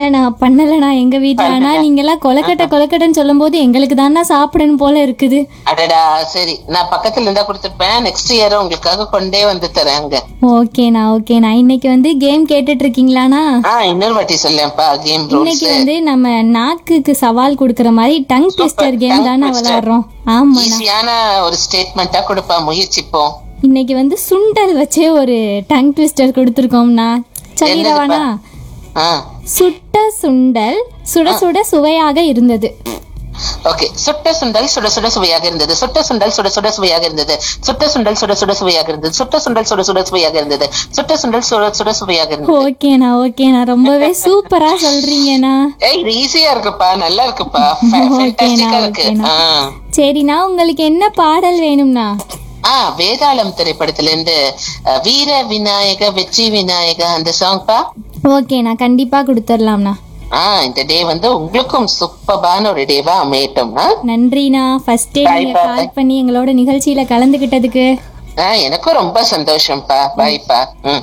நான் பண்ணலண்ணா எங்க வீட்டுல. ஆனா நீங்க எல்லாம் கொலக்கட்டைன்னு சொல்லும் போது எங்களுக்கு தானே சாப்பிடணும் போல இருக்குது. அடடா சரி, நான் பக்கத்துல இருந்தா கொடுத்துருப்பேன். நெக்ஸ்ட் இயர் உங்களுக்காக கொண்டே வந்து தரேங்க. ஓகேண்ணா இன்னைக்கு வந்து கேம் கேட்டுட்டு இருக்கீங்களாண்ணா? இன்னொரு வாட்டி சொல்லேன்ப்பா கேம் ரூல்ஸ். இன்னைக்கு வந்து நம்ம நாக்குக்கு சவால் கொடுக்கற மாதிரி டங் ட்விஸ்டர் கேம் தானே விளையாடுறோம். ஆமா, ஈஸியான ஒரு ஸ்டேட்மெண்டா கொடுப்பா, முயற்சிப்போம். இன்னைக்கு வந்து சுண்டல் வச்சே ஒரு டங் ட்விஸ்டர் கொடுத்துருக்கோம்னா. சொல்லிடவானா? சுட்ட சுண்டல் சுட சுட சுவையாக இருந்தது. ஓகே, சுட்ட சுண்டல் சுட சுட சுவையாக இருந்தது. சுட்ட சுண்டல் சுட சுட சுவையாக இருந்தது. சுட்ட சுண்டல் சுட சுட சுவையாக இருந்தது. சுட்ட சுண்டல் சுட சுட சுவையாக இருந்தது. சுட்ட சுண்டல் சுட சுட சுவையாக இருந்தது. ஓகேண்ணா ரொம்பவே சூப்பரா சொல்றீங்கண்ணா. இது ஈஸியா இருக்குப்பா, நல்லா இருக்குப்பா, ஃபேண்டாஸ்டிக்கா இருக்கு. சரிண்ணா, உங்களுக்கு என்ன பாடல் வேணும்னா? வேதாளம் திரைப்படத்துல இருந்து வீர விநாயக வெற்றி விநாயக அந்த சாங் பா. ஓகேண்ணா, கண்டிப்பா கொடுத்துடலாம்ண்ணா. இந்த டே வந்து உங்களுக்கும் சூப்பரான ஒரு டேவா அமையட்டும். நன்றிண்ணா, ஃபர்ஸ்ட் டே நீங்க கால் பண்ணி எங்களோட நிகழ்ச்சியில கலந்துகிட்டதுக்கு. எனக்கும் ரொம்ப சந்தோஷம்ப்பா. பாய்ப்பா.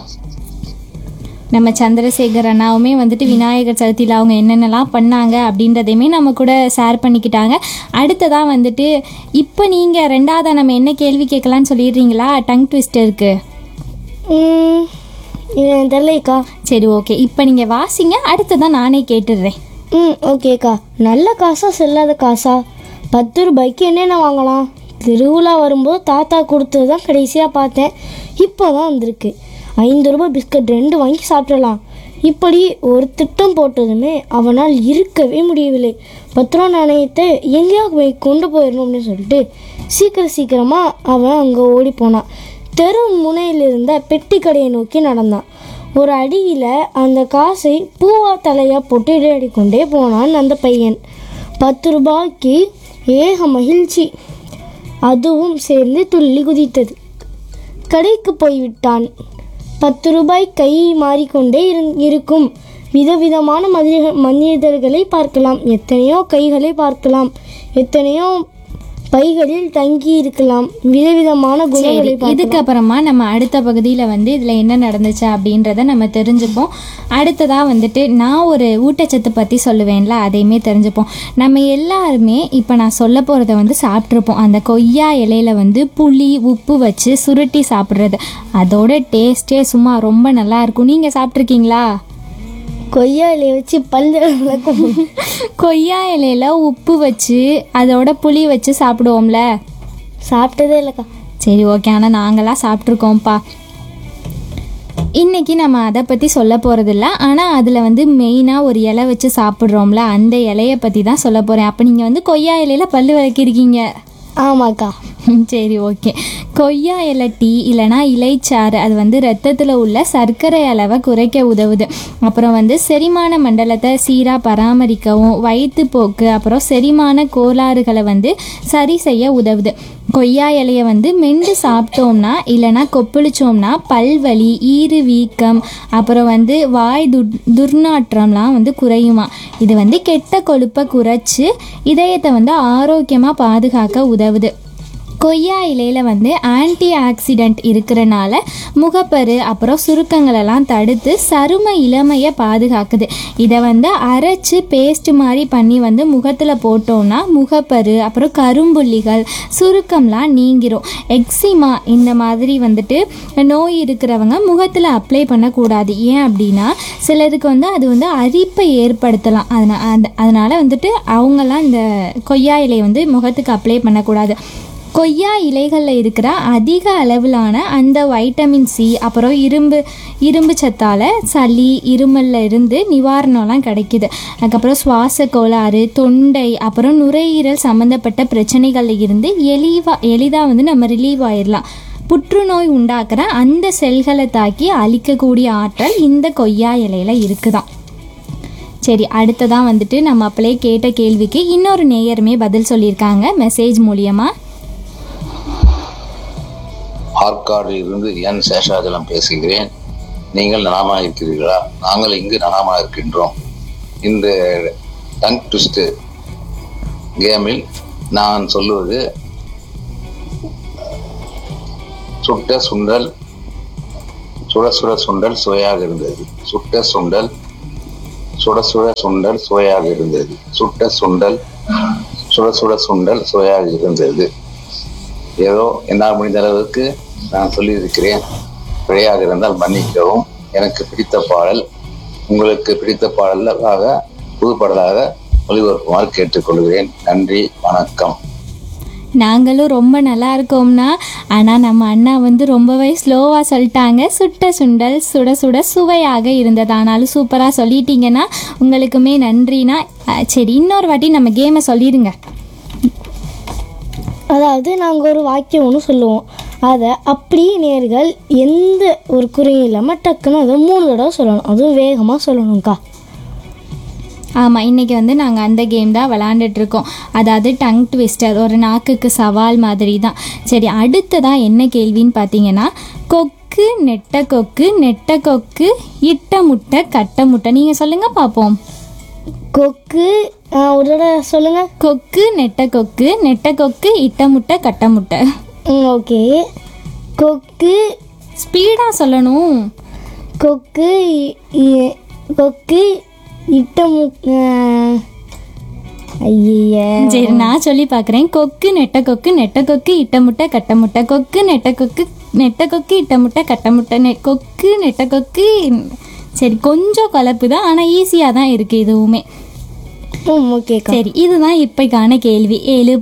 நம்ம சந்திரசேகர் அண்ணாவுமே வந்துட்டு விநாயகர் சதுர்த்தியில் அவங்க என்னென்னலாம் பண்ணாங்க அப்படின்றதையுமே நம்ம கூட ஷேர் பண்ணிக்கிட்டாங்க. அடுத்ததான் வந்துட்டு இப்போ நீங்கள் ரெண்டாவதாக நம்ம என்ன கேள்வி கேட்கலான்னு சொல்லிடுறீங்களா டங் ட்விஸ்டருக்கு? தெரியலக்கா. சரி, ஓகே, இப்போ நீங்கள் வாசிங்க, அடுத்ததான் நானே கேட்டுடுறேன். ஓகேக்கா. நல்ல காசா செல்லாத காசா? 10 ரூபாய்க்கு என்னென்ன வாங்கலாம்? திருவிழா வரும்போது தாத்தா கொடுத்தது தான் கடைசியாக பார்த்தேன். இப்போ தான் வந்திருக்கு. 5 ரூபாய் பிஸ்கட் 2 வாங்கி சாப்பிடலாம். இப்படி ஒரு திட்டம் போட்டதுமே அவனால் இருக்கவே முடியவில்லை. 10 ரூபா நாணயத்தை எங்கேயாவது போய் கொண்டு போயிடணும் அப்படின்னு சொல்லிட்டு சீக்கிரமாக அவன் அங்கே ஓடி போனான். தெரு முனையில் இருந்த பெட்டி கடையை நோக்கி நடந்தான். ஒரு அடியில் அந்த காசை பூவா தலையாக போட்டு இடையாடி கொண்டே போனான் அந்த பையன். 10 ரூபாய்க்கு ஏக மகிழ்ச்சி, அதுவும் சேர்ந்து துள்ளி குதித்தது. கடைக்கு போய்விட்டான். 10 ரூபாய் கை மாறிக்கொண்டே இருக்கும். விதவிதமான மனிதர்களை பார்க்கலாம், எத்தனையோ கைகளை பார்க்கலாம், எத்தனையோ பைகளில் தங்கி இருக்கலாம், விதவிதமான குணங்களை. இதுக்கப்புறமா நம்ம அடுத்த பகுதியில் வந்து இதில் என்ன நடந்துச்சு அப்படின்றத நம்ம தெரிஞ்சுப்போம். அடுத்ததாக வந்துட்டு நான் ஒரு ஊட்டச்சத்து பற்றி சொல்லுவேன்ல, அதையுமே தெரிஞ்சுப்போம். நம்ம எல்லாருமே இப்போ நான் சொல்ல போகிறத வந்து சாப்பிட்ருப்போம். அந்த கொய்யா இலையில வந்து புளி உப்பு வச்சு சுருட்டி சாப்பிட்றது, அதோட டேஸ்ட்டே சும்மா ரொம்ப நல்லா இருக்கும். நீங்கள் சாப்பிட்ருக்கீங்களா? கொய்யா இலையை வச்சு பல்லு விளக்கும். கொய்யா இலையில உப்பு வச்சு அதோட புளி வச்சு சாப்பிடுவோம்ல. சாப்பிட்டதே இல்லைக்கா. சரி, ஓகே, ஆனால் நாங்களாம் சாப்பிட்ருக்கோம்ப்பா. இன்றைக்கி நம்ம அதை பற்றி சொல்ல போகிறதில்ல, ஆனால் அதில் வந்து மெயினாக ஒரு இலை வச்சு சாப்பிட்றோம்ல, அந்த இலையை பற்றி தான் சொல்ல போகிறேன். அப்போ நீங்கள் வந்து கொய்யா இலையில் பல்லு விளக்கிருக்கீங்க. ஆமாக்கா. சரி, ஓகே. கொய்யா இலை டீ இல்லைனா இலைச்சாறு, அது வந்து ரத்தத்தில் உள்ள சர்க்கரை அளவை குறைக்க உதவுது. அப்புறம் வந்து செரிமான மண்டலத்தை சீராக பராமரிக்கவும், வயிற்றுப்போக்கு அப்புறம் செரிமான கோளாறுகளை வந்து சரி செய்ய உதவுது. கொய்யா இலையை வந்து மென்று சாப்பிட்டோம்னா இல்லைனா கொப்பளிச்சோம்னா பல்வலி, ஈறு வீக்கம், அப்புறம் வந்து வாய் துர்நாற்றம்லாம் வந்து குறையுமா. இது வந்து கெட்ட கொழுப்பை குறைச்சி இதயத்தை வந்து ஆரோக்கியமாக பாதுகாக்க உதவுது. கொய்யா இலையில் வந்து ஆன்டி ஆக்சிடென்ட் இருக்கிறனால முகப்பரு அப்புறம் சுருக்கங்களெல்லாம் தடுத்து சரும இளமையை பாதுகாக்குது. இதை வந்து அரைச்சி பேஸ்ட் மாதிரி பண்ணி வந்து முகத்தில் போட்டோம்னா முகப்பரு அப்புறம் கரும்புள்ளிகள் சுருக்கம்லாம் நீங்கிரும். எக்ஸிமா இந்த மாதிரி வந்துட்டு நோய் இருக்கிறவங்க முகத்தில் அப்ளை பண்ணக்கூடாது. ஏன் அப்படின்னா சிலருக்கு வந்து அது வந்து அரிப்பை ஏற்படுத்தலாம். அதனால் வந்துட்டு அவங்கெல்லாம் இந்த கொய்யா இலையை வந்து முகத்துக்கு அப்ளை பண்ணக்கூடாது. கொய்யா இலைகளில் இருக்கிற அதிக அளவிலான அந்த வைட்டமின் சி அப்புறம் இரும்பு சத்தால் சளி இருமலில் இருந்து நிவாரணம்லாம் கிடைக்கிது. அதுக்கப்புறம் சுவாச கோளாறு, தொண்டை அப்புறம் நுரையீரல் சம்மந்தப்பட்ட பிரச்சனைகளில் இருந்து எளிதாக வந்து நம்ம ரிலீவ் ஆயிடலாம். புற்றுநோய் உண்டாக்குற அந்த செல்களை தாக்கி அழிக்கக்கூடிய ஆற்றல் இந்த கொய்யா இலையில் இருக்குதான். சரி, அடுத்ததான் வந்துட்டு நம்ம அப்படியே கேட்ட கேள்விக்கு இன்னொரு நேயருமே பதில் சொல்லியிருக்காங்க மெசேஜ் மூலியமாக. ஆற்காடில் இருந்து என் சேஷாஜலம் பேசுகிறேன். நீங்கள் நலமாக இருக்கிறீர்களா? நாங்கள் இங்கு நலமாக இருக்கின்றோம். இந்த டங் ட்விஸ்ட் கேமில் நான் சொல்லுவது சுட்ட சுண்டல் சுட சுட சுண்டல் சுவையாக இருந்தது. சுட்ட சுண்டல் சுட சுட சுண்டல் சுவையாக இருந்தது. சுட்ட சுண்டல் சுட சுட சுண்டல் சுவையாக இருந்தது. ஏதோ என்னால் முடிந்த அளவுக்கு நான் சொல்லியிருக்கிறேன். பிழையாக இருந்தால் மன்னிக்கவும். எனக்கு பிடித்த பாடல் உங்களுக்கு பிடித்த பாடலாக புது பாடலாக ஒளிபரப்புமாறு கேட்டுக்கொள்கிறேன். நன்றி, வணக்கம். நாங்களும் ரொம்ப நல்லா இருக்கோம்னா, ஆனால் நம்ம அண்ணா வந்து ரொம்பவே ஸ்லோவாக சொல்லிட்டாங்க. சுட்ட சுண்டல் சுட சுட சுவையாக இருந்தது. ஆனாலும் சூப்பராக சொல்லிட்டீங்கன்னா உங்களுக்குமே நன்றினா. சரி, இன்னொரு வாட்டி நம்ம கேமை சொல்லிடுங்க. அதாவது நாங்கள் ஒரு வாக்கியம் ஒன்று சொல்லுவோம். அதை அப்படியே நேர்கள் எந்த ஒரு குறையும் இல்லாமல் டக்குன்னு அதை 3 தடவை சொல்லணும். அதுவும் வேகமாக சொல்லணும்க்கா. ஆமாம், இன்றைக்கி வந்து நாங்கள் அந்த கேம் தான் விளாண்டுட்ருக்கோம். அதாவது டங் ட்விஸ்டர், ஒரு நாக்குக்கு சவால் மாதிரி தான். சரி, அடுத்ததாக என்ன கேள்வின்னு பார்த்தீங்கன்னா, கொக்கு நெட்ட கொக்கு நெட்ட கொக்கு இட்ட முட்டை கட்ட முட்டை. நீங்கள் சொல்லுங்கள் பார்ப்போம். கொக்கு ஒரு தடவை சொல்லுங்கள். கொக்கு நெட்ட கொக்கு இட்ட முட்டை கட்ட முட்டை. ஓகே. கொக்கு ஸ்பீடாக சொல்லணும். கொக்கு கொக்கு இட்ட ஐய. சரி, நான் சொல்லி பார்க்குறேன். கொக்கு நெட்ட கொக்கு இட்ட முட்டை கட்ட முட்டை. கொக்கு நெட்ட கொக்கு இட்ட முட்டை கட்ட முட்டை. கொக்கு நெட்ட கொக்கு. சரி, கொஞ்சம் கலப்பு தான், ஆனால் ஈஸியாக தான் இருக்குது இதுவுமே. ஓகே. சரி, இதுதான் இப்போக்கான கேள்வி.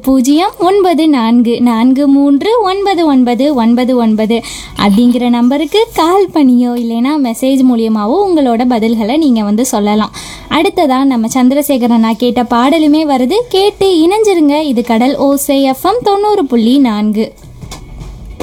7004439999 அப்படிங்கிற நம்பருக்கு கால் பண்ணியோ இல்லைன்னா மெசேஜ் மூலியமாவோ உங்களோட பதில்களை நீங்கள் வந்து சொல்லலாம். அடுத்ததான் நம்ம சந்திரசேகரன் நான் கேட்ட பாடலுமே வருது. கேட்டு இணைஞ்சிருங்க. இது கடல் ஓசை FM 90.4.